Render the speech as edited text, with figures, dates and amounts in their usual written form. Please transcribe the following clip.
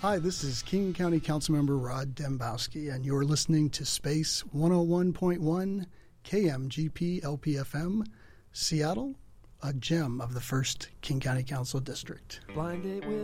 Hi, this is King County Councilmember Rod Dembowski, and you're listening to Space 101.1 KMGP LPFM, Seattle, a gem of the 1st King County Council District. Blind date with